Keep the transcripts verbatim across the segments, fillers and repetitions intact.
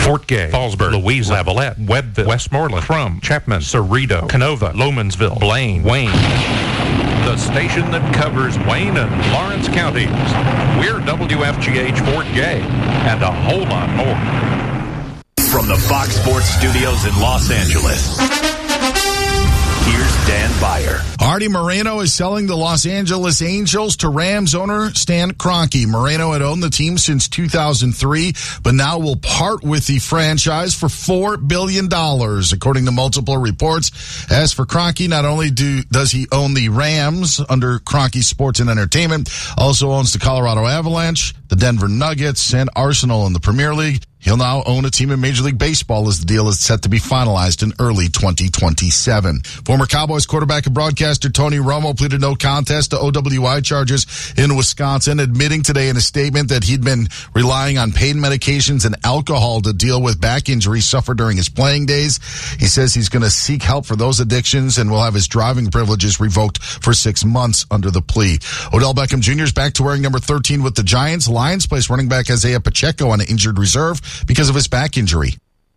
Fort Gay, Fallsburg, Louisa, Lavalette, Webbville, Westmoreland, Crum, Chapman, Cerrito, Canova, Lomansville, Blaine, Wayne. The station that covers Wayne and Lawrence counties. We're W F G H Fort Gay, and a whole lot more. From the Fox Sports Studios in Los Angeles, here's Dan Beyer. Artie Moreno is selling the Los Angeles Angels to Rams owner Stan Kroenke. Moreno had owned the team since two thousand three, but now will part with the franchise for four billion dollars, according to multiple reports. As for Kroenke, not only do does he own the Rams under Kroenke Sports and Entertainment, also owns the Colorado Avalanche, the Denver Nuggets, and Arsenal in the Premier League. He'll now own a team in Major League Baseball as the deal is set to be finalized in early twenty twenty-seven. Former Cowboys quarterback and broadcaster Tony Romo pleaded no contest to O W I charges in Wisconsin, admitting today in a statement that he'd been relying on pain medications and alcohol to deal with back injuries suffered during his playing days. He says he's going to seek help for those addictions and will have his driving privileges revoked for six months under the plea. Odell Beckham Junior is back to wearing number thirteen with the Giants. Lions place running back Isaiah Pacheco on an injured reserve because of his back injury.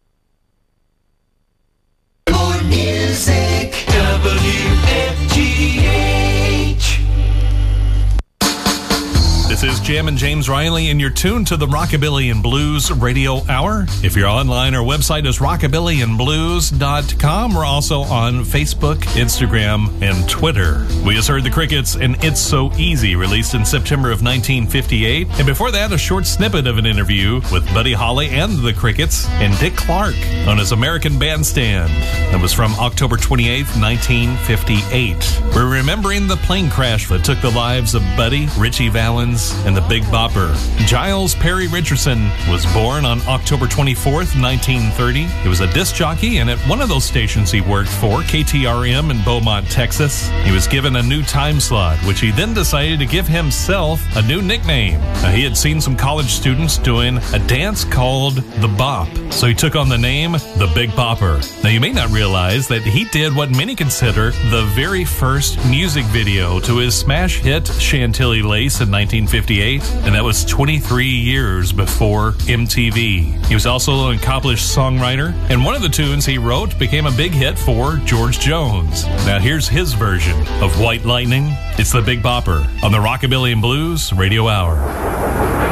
More music, W F G H. This is Jam and James Riley, and you're tuned to the Rockabilly and Blues Radio Hour. If you're online, our website is rockabilly and blues dot com. We're also on Facebook, Instagram, and Twitter. We just heard the Crickets and It's So Easy, released in September of nineteen fifty-eight. And before that, a short snippet of an interview with Buddy Holly and the Crickets and Dick Clark on his American Bandstand. That was from October twenty-eighth, nineteen fifty-eight. We're remembering the plane crash that took the lives of Buddy, Richie Valens, and the Big Bopper. Giles Perry Richardson was born on October twenty-fourth, nineteen thirty. He was a disc jockey, and at one of those stations he worked for, K T R M in Beaumont, Texas, he was given a new time slot, which he then decided to give himself a new nickname. Now, he had seen some college students doing a dance called the Bop, so he took on the name the Big Bopper. Now, you may not realize that he did what many consider the very first music video to his smash hit Chantilly Lace in nineteen fifty-eight, and that was twenty-three years before M T V. He was also an accomplished songwriter, and one of the tunes he wrote became a big hit for George Jones. Now here's his version of White Lightning. It's the Big Bopper on the Rockabilly and Blues Radio Hour.